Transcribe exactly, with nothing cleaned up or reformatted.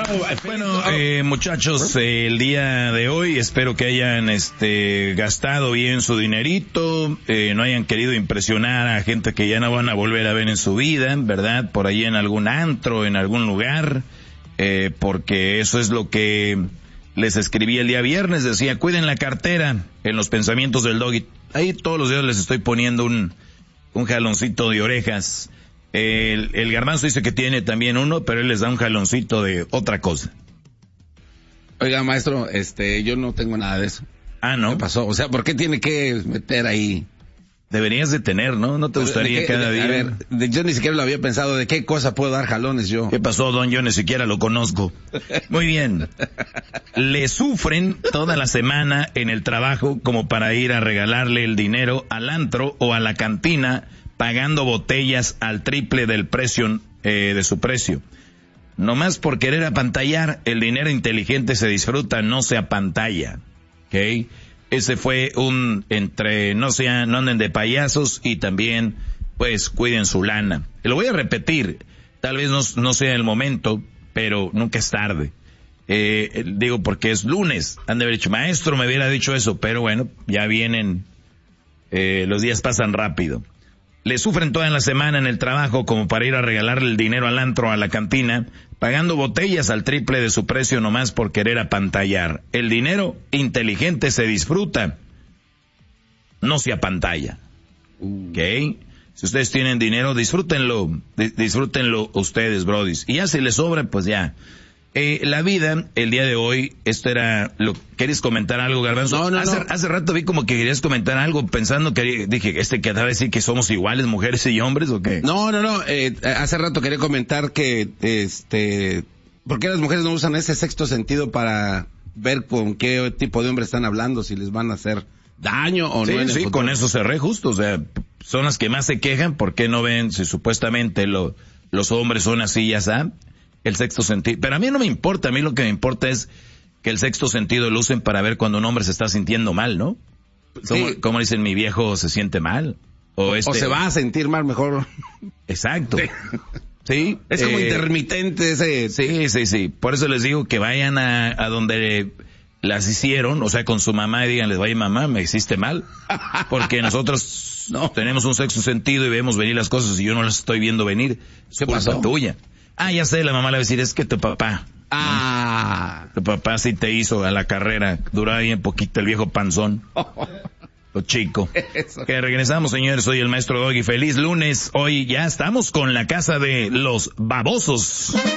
Bueno, eh, muchachos, eh, el día de hoy espero que hayan este gastado bien su dinerito, eh, no hayan querido impresionar a gente que ya no van a volver a ver en su vida, ¿verdad? Por ahí en algún antro, en algún lugar, eh, porque eso es lo que les escribí el día viernes, decía, cuiden la cartera en los pensamientos del Doggy. Ahí todos los días les estoy poniendo un, un jaloncito de orejas. El, el Garbanzo dice que tiene también uno, pero él les da un jaloncito de otra cosa. Oiga, maestro, este, yo no tengo nada de eso. Ah, ¿no? ¿Qué pasó? O sea, ¿por qué tiene que meter ahí? Deberías de tener, ¿no? ¿No te gustaría qué, cada de, día? A ver, de, yo ni siquiera lo había pensado. ¿De qué cosa puedo dar jalones yo? ¿Qué pasó, don? Yo ni siquiera lo conozco. Muy bien. Le sufren toda la semana en el trabajo como para ir a regalarle el dinero al antro o a la cantina, pagando botellas al triple del precio, eh, de su precio. Nomás por querer apantallar, el dinero inteligente se disfruta, no se apantalla. ¿Ok? Ese fue un entre no sean, no anden de payasos y también pues cuiden su lana. Lo voy a repetir, tal vez no, no sea el momento, pero nunca es tarde. Eh, digo porque es lunes, han de haber dicho, maestro me hubiera dicho eso, pero bueno, ya vienen, eh, los días pasan rápido. Le sufren toda la semana en el trabajo como para ir a regalarle el dinero al antro, a la cantina, pagando botellas al triple de su precio nomás por querer apantallar. El dinero inteligente se disfruta, no se apantalla. ¿Ok? Si ustedes tienen dinero, disfrútenlo, disfrútenlo ustedes, brodis. Y ya si les sobra, pues ya. Eh, la vida, el día de hoy, esto era lo, ¿quieres comentar algo, Garbanzo? No, no, hace, no. hace rato vi como que querías comentar algo pensando que, dije, este que va a decir que somos iguales, mujeres y hombres, ¿o qué? No, no, no, eh, hace rato quería comentar que, este, ¿por qué las mujeres no usan ese sexto sentido para ver con qué tipo de hombre están hablando, si les van a hacer daño o sí, no? En sí, con eso cerré justo, o sea, son las que más se quejan, ¿por qué no ven si supuestamente lo, los hombres son así, ya saben? El sexto sentido. Pero a mí no me importa, a mí lo que me importa es que el sexto sentido lo usen para ver cuando un hombre se está sintiendo mal, ¿no? Como, Sí. como dicen, mi viejo se siente mal. O, este... o se va a sentir mal mejor. Exacto. Sí. Sí. Es como eh, intermitente ese. Sí, sí, sí. Por eso les digo que vayan a, a donde las hicieron, o sea, con su mamá y díganles, vaya mamá, me hiciste mal. Porque nosotros no tenemos un sexto sentido y vemos venir las cosas y yo no las estoy viendo venir. Es ¿Qué culpa pasó? tuya. Ah, ya sé, la mamá le va a decir, es que tu papá. Ah. Tu papá sí te hizo a la carrera. Duraba bien poquito el viejo panzón. Lo chico. Eso. Que regresamos, señores. Soy el maestro Doggy. Feliz lunes. Hoy ya estamos con la casa de los babosos.